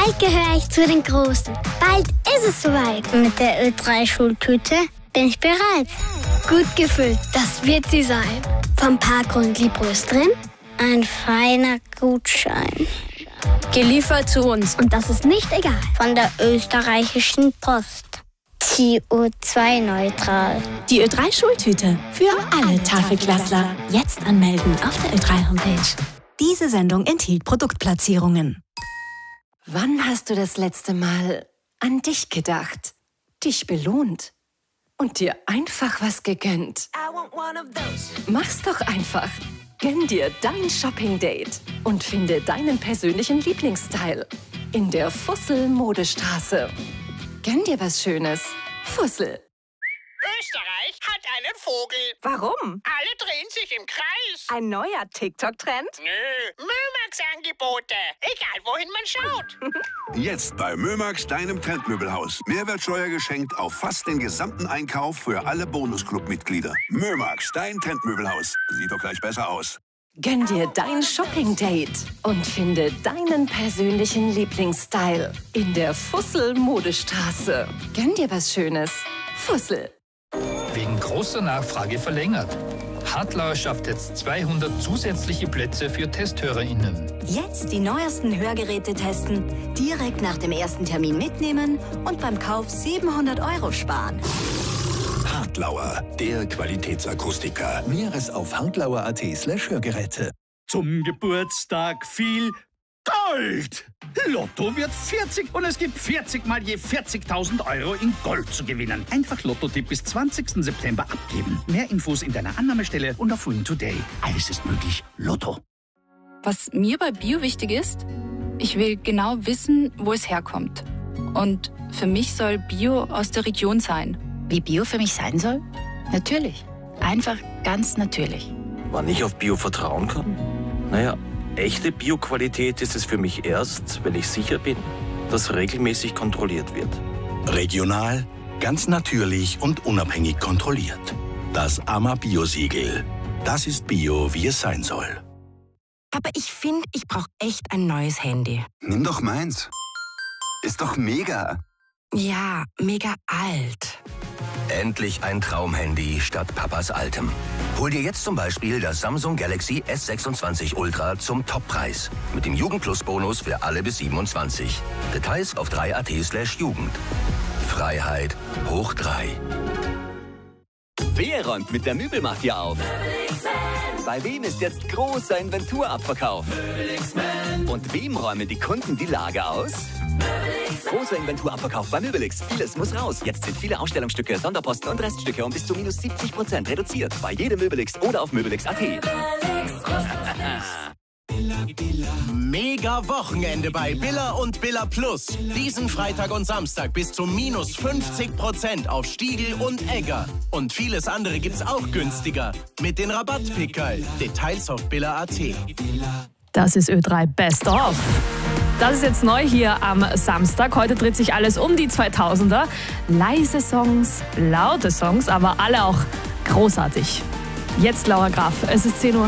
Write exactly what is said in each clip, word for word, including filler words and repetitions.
Bald gehöre ich zu den Großen. Bald ist es soweit. Mit der Ö drei Schultüte bin ich bereit. Gut gefüllt, das wird sie sein. Vom Parkgrund Liebros drin, ein feiner Gutschein. Geliefert zu uns. Und das ist nicht egal. Von der österreichischen Post. C O zwei neutral. Die Ö drei Schultüte für alle Tafelklassler. Jetzt anmelden auf der Ö drei Homepage. Diese Sendung enthielt Produktplatzierungen. Wann hast du das letzte Mal an dich gedacht, dich belohnt und dir einfach was gegönnt? Mach's doch einfach. Gönn dir dein Shopping-Date und finde deinen persönlichen Lieblingsstyle in der Fussel-Modestraße. Gönn dir was Schönes. Fussel. Österreich hat einen Vogel. Warum? Alle drehen sich im Kreis. Ein neuer TikTok-Trend? Nö, Mömax-Angebote. Egal, wohin man schaut. Jetzt bei Mömax, deinem Trendmöbelhaus. Mehrwertsteuer geschenkt auf fast den gesamten Einkauf für alle Bonusclub-Mitglieder. Mömax, dein Trendmöbelhaus. Sieht doch gleich besser aus. Gönn dir dein Shopping-Date und finde deinen persönlichen Lieblingsstyle in der Fussel-Modestraße. Gönn dir was Schönes. Fussel. Wegen großer Nachfrage verlängert. Hartlauer schafft jetzt zweihundert zusätzliche Plätze für TesthörerInnen. Jetzt die neuesten Hörgeräte testen, direkt nach dem ersten Termin mitnehmen und beim Kauf siebenhundert Euro sparen. Hartlauer, der Qualitätsakustiker. Mehres auf hartlauer.at slash Hörgeräte. Zum Geburtstag viel Gold! Lotto wird vierzig und es gibt vierzig mal je vierzigtausend Euro in Gold zu gewinnen. Einfach Lotto-Tipp bis zwanzigsten September abgeben. Mehr Infos in deiner Annahmestelle und auf Win Today. Alles ist möglich. Lotto. Was mir bei Bio wichtig ist, ich will genau wissen, wo es herkommt. Und für mich soll Bio aus der Region sein. Wie Bio für mich sein soll? Natürlich. Einfach ganz natürlich. Wann ich auf Bio vertrauen kann? Naja, echte Bio-Qualität ist es für mich erst, wenn ich sicher bin, dass regelmäßig kontrolliert wird. Regional, ganz natürlich und unabhängig kontrolliert. Das A M A Bio-Siegel. Das ist Bio, wie es sein soll. Aber ich finde, ich brauche echt ein neues Handy. Nimm doch meins. Ist doch mega. Ja, mega alt. Endlich ein Traumhandy statt Papas altem. Hol dir jetzt zum Beispiel das Samsung Galaxy S sechsundzwanzig Ultra zum Toppreis. Mit dem Jugend-Plus-Bonus für alle bis siebenundzwanzig. Details auf drei punkt at slash Jugend. Freiheit hoch drei. Wer räumt mit der Möbelmafia auf? Bei wem ist jetzt großer Inventurabverkauf? Und wem räumen die Kunden die Lager aus? Großer Inventurabverkauf bei Möbelix. Vieles muss raus. Jetzt sind viele Ausstellungsstücke, Sonderposten und Reststücke um bis zu minus siebzig Prozent reduziert. Bei jedem Möbelix oder auf möbelix punkt at. Mega Wochenende bei Billa und Billa Plus. Diesen Freitag und Samstag bis zu minus fünfzig Prozent auf Stiegel und Egger. Und vieles andere gibt's auch günstiger. Mit den Rabattpickerl. Details auf billa punkt at. Das ist Ö drei Best of. Das ist jetzt neu hier am Samstag. Heute dreht sich alles um die zweitausender. Leise Songs, laute Songs, aber alle auch großartig. Jetzt Laura Graf, es ist zehn Uhr.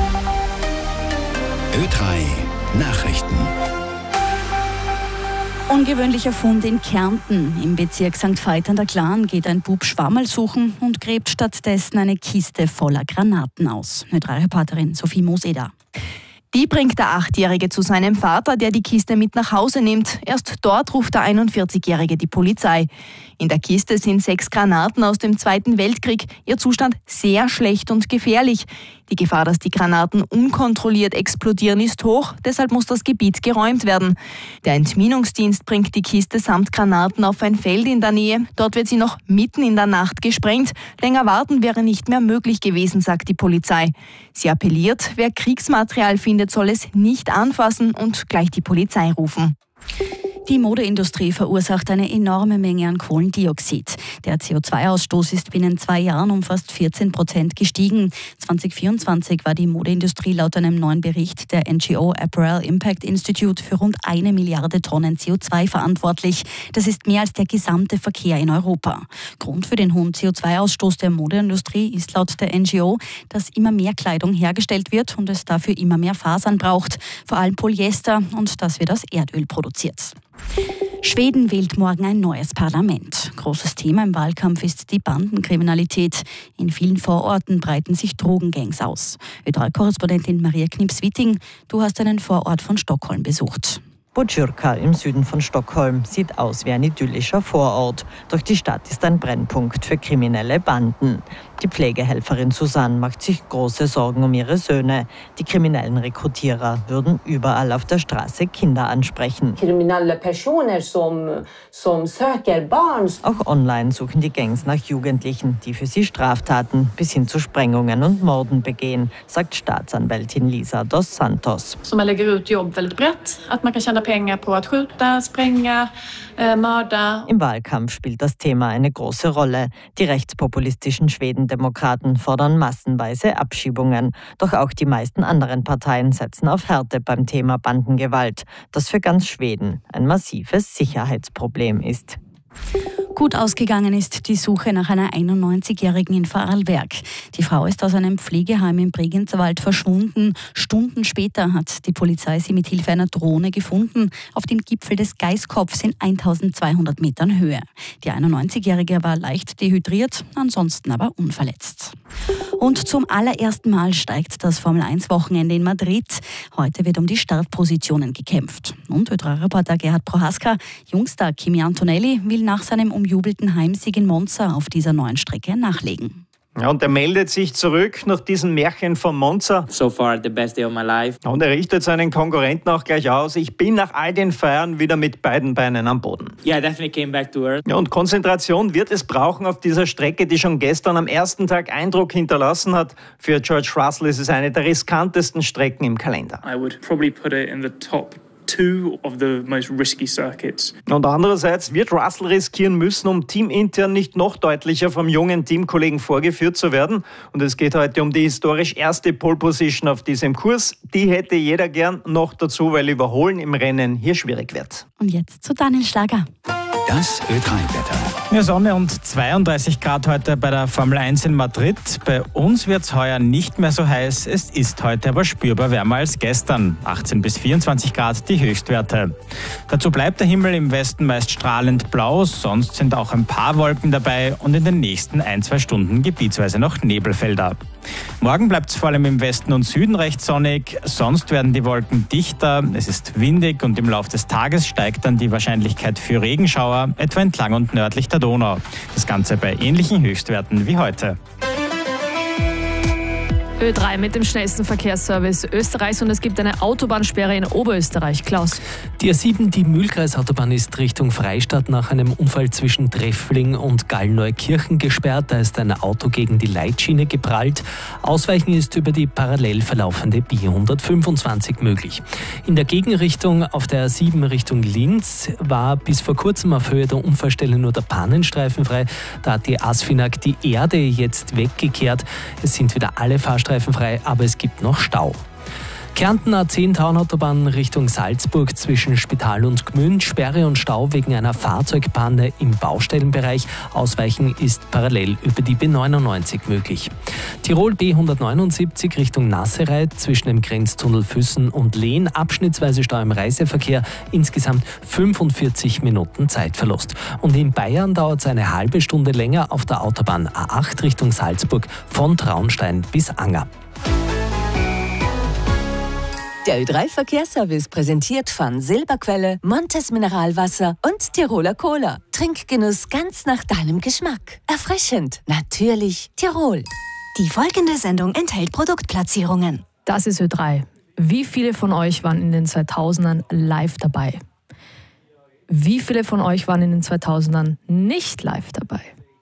Ö drei Nachrichten. Ungewöhnlicher Fund in Kärnten. Im Bezirk Sankt Veit an der Glan geht ein Bub Schwammerl suchen und gräbt stattdessen eine Kiste voller Granaten aus. Ö drei Reporterin Sophie Moseder. Die bringt der Achtjährige zu seinem Vater, der die Kiste mit nach Hause nimmt. Erst dort ruft der einundvierzigjährige die Polizei. In der Kiste sind sechs Granaten aus dem Zweiten Weltkrieg. Ihr Zustand sehr schlecht und gefährlich. Die Gefahr, dass die Granaten unkontrolliert explodieren, ist hoch. Deshalb muss das Gebiet geräumt werden. Der Entminungsdienst bringt die Kiste samt Granaten auf ein Feld in der Nähe. Dort wird sie noch mitten in der Nacht gesprengt. Länger warten wäre nicht mehr möglich gewesen, sagt die Polizei. Sie appelliert, wer Kriegsmaterial findet, soll es nicht anfassen und gleich die Polizei rufen. Die Modeindustrie verursacht eine enorme Menge an Kohlendioxid. Der C O zwei Ausstoß ist binnen zwei Jahren um fast vierzehn Prozent gestiegen. zwanzig vierundzwanzig war die Modeindustrie laut einem neuen Bericht der N G O Apparel Impact Institute für rund eine Milliarde Tonnen C O zwei verantwortlich. Das ist mehr als der gesamte Verkehr in Europa. Grund für den hohen C O zwei Ausstoß der Modeindustrie ist laut der N G O, dass immer mehr Kleidung hergestellt wird und es dafür immer mehr Fasern braucht, vor allem Polyester, und das wird aus Erdöl produziert. Schweden wählt morgen ein neues Parlament. Großes Thema im Wahlkampf ist die Bandenkriminalität. In vielen Vororten breiten sich Drogengangs aus. Ö drei Korrespondentin Maria Knips-Witting, du hast einen Vorort von Stockholm besucht. Botkyrka im Süden von Stockholm sieht aus wie ein idyllischer Vorort. Doch die Stadt ist ein Brennpunkt für kriminelle Banden. Die Pflegehelferin Susanne macht sich große Sorgen um ihre Söhne. Die kriminellen Rekrutierer würden überall auf der Straße Kinder ansprechen. Kriminelle Personen, som, som söker barn. Auch online suchen die Gangs nach Jugendlichen, die für sie Straftaten bis hin zu Sprengungen und Morden begehen, sagt Staatsanwältin Lisa dos Santos. Så man lägger ut jobb väldigt brett, att man kan tjäna pengar på att skjuta, spränga, äh, mörda. Im Wahlkampf spielt das Thema eine große Rolle. Die rechtspopulistischen Schwedendemokraten fordern massenweise Abschiebungen. Doch auch die meisten anderen Parteien setzen auf Härte beim Thema Bandengewalt, das für ganz Schweden ein massives Sicherheitsproblem ist. Gut ausgegangen ist die Suche nach einer einundneunzigjährigen in Vorarlberg. Die Frau ist aus einem Pflegeheim im Bregenzerwald verschwunden. Stunden später hat die Polizei sie mit Hilfe einer Drohne gefunden, auf dem Gipfel des Geiskopfs in eintausendzweihundert Metern Höhe. Die einundneunzigjährige war leicht dehydriert, ansonsten aber unverletzt. Und zum allerersten Mal steigt das Formel eins Wochenende in Madrid. Heute wird um die Startpositionen gekämpft. Und Ö drei Reporter Gerhard Prohaska, Jungstar Kimi Antonelli, will nach seinem umjubelten Heimsieg in Monza auf dieser neuen Strecke nachlegen. Ja, und er meldet sich zurück nach diesem Märchen von Monza. So far the best day of my life. Und er richtet seinen Konkurrenten auch gleich aus. Ich bin nach all den Feiern wieder mit beiden Beinen am Boden. Yeah, I definitely came back to earth. Ja, und Konzentration wird es brauchen auf dieser Strecke, die schon gestern am ersten Tag Eindruck hinterlassen hat. Für George Russell ist es eine der riskantesten Strecken im Kalender. I would probably put it in the top two of the most risky circuits. Und andererseits wird Russell riskieren müssen, um teamintern nicht noch deutlicher vom jungen Teamkollegen vorgeführt zu werden. Und es geht heute um die historisch erste Pole Position auf diesem Kurs. Die hätte jeder gern noch dazu, weil Überholen im Rennen hier schwierig wird. Und jetzt zu Daniel Schlager. Das Ö drei Wetter. Ja, Sonne und zweiunddreißig Grad heute bei der Formel eins in Madrid. Bei uns wird es heuer nicht mehr so heiß. Es ist heute aber spürbar wärmer als gestern. achtzehn bis vierundzwanzig Grad die Höchstwerte. Dazu bleibt der Himmel im Westen meist strahlend blau. Sonst sind auch ein paar Wolken dabei und in den nächsten ein, zwei Stunden gebietsweise noch Nebelfelder. Morgen bleibt es vor allem im Westen und Süden recht sonnig. Sonst werden die Wolken dichter. Es ist windig und im Laufe des Tages steigt dann die Wahrscheinlichkeit für Regenschauer, etwa entlang und nördlich der Donau. Das Ganze bei ähnlichen Höchstwerten wie heute. Ö drei mit dem schnellsten Verkehrsservice Österreichs und es gibt eine Autobahnsperre in Oberösterreich. Klaus. Die A sieben, die Mühlkreisautobahn, ist Richtung Freistadt nach einem Unfall zwischen Treffling und Gallneukirchen gesperrt. Da ist ein Auto gegen die Leitschiene geprallt. Ausweichen ist über die parallel verlaufende B hundertfünfundzwanzig möglich. In der Gegenrichtung auf der A sieben Richtung Linz war bis vor kurzem auf Höhe der Unfallstelle nur der Pannenstreifen frei. Da hat die ASFINAG die Erde jetzt weggekehrt. Es sind wieder alle Fahrstreifen frei, aber es gibt noch Stau. Kärnten A zehn Taunautobahn Richtung Salzburg zwischen Spital und Gmünd. Sperre und Stau wegen einer Fahrzeugpanne im Baustellenbereich. Ausweichen ist parallel über die B neunundneunzig möglich. Tirol B hundertneunundsiebzig Richtung Nassereit zwischen dem Grenztunnel Füssen und Lehn. Abschnittsweise Stau im Reiseverkehr. Insgesamt fünfundvierzig Minuten Zeitverlust. Und in Bayern dauert es eine halbe Stunde länger auf der Autobahn A acht Richtung Salzburg von Traunstein bis Anger. Der Ö drei Verkehrsservice präsentiert von Silberquelle, Montes Mineralwasser und Tiroler Cola. Trinkgenuss ganz nach deinem Geschmack. Erfrischend, natürlich Tirol. Die folgende Sendung enthält Produktplatzierungen. Das ist Ö drei. Wie viele von euch waren in den zweitausendern live dabei? Wie viele von euch waren in den zweitausendern nicht live dabei?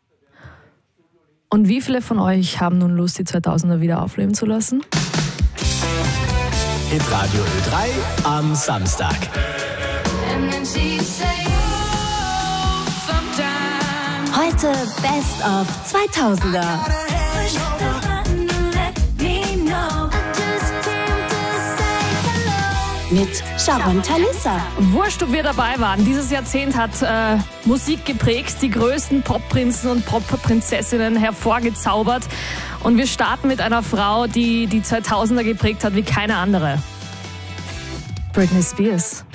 Und wie viele von euch haben nun Lust, die zweitausender wieder aufleben zu lassen? Hitradio Ö drei am Samstag. Heute Best of zweitausender. Mit Sharon Talissa. Wurscht, ob wir dabei waren. Dieses Jahrzehnt hat äh, Musik geprägt, die größten Popprinzen und Popprinzessinnen hervorgezaubert. Und wir starten mit einer Frau, die die zweitausender geprägt hat wie keine andere. Britney Spears.